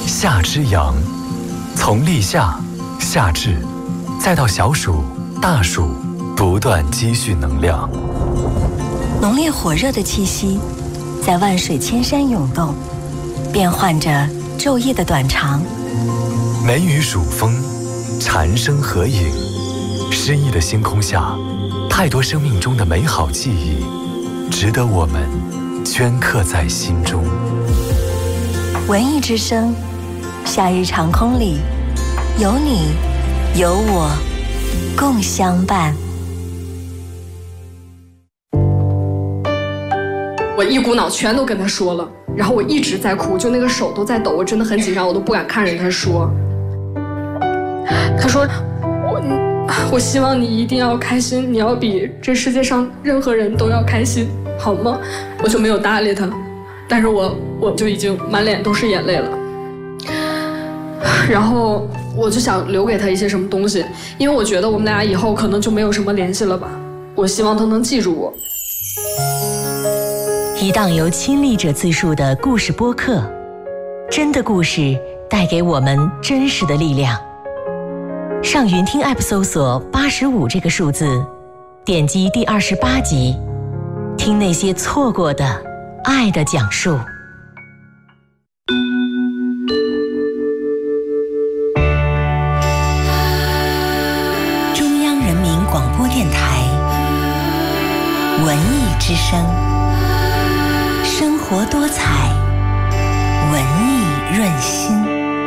夏之阳，从立夏、夏至，再到小暑、大暑，不断积蓄能量。 浓烈火热的气息，在万水千山涌动，变换着昼夜的短长。 梅雨暑风，蝉声合影，诗意的星空下，太多生命中的美好记忆，值得我们镌刻在心中。 文艺之声，夏日长空里，有你，有我，共相伴。 我一股脑全都跟他说了，然后我一直在哭，就那个手都在抖，我真的很紧张，我都不敢看着他说。他说我希望你一定要开心，你要比这世界上任何人都要开心，好吗？我就没有搭理他，但是我就已经满脸都是眼泪了。然后我就想留给他一些什么东西，因为我觉得我们俩以后可能就没有什么联系了吧。我希望他能记住我。 一档由亲历者自述的故事播客，真的故事带给我们真实的力量。上云听 App 搜索85这个数字，点击第28集，听那些错过的爱的讲述。 中央人民广播电台文艺之声，生活多彩，文艺润心。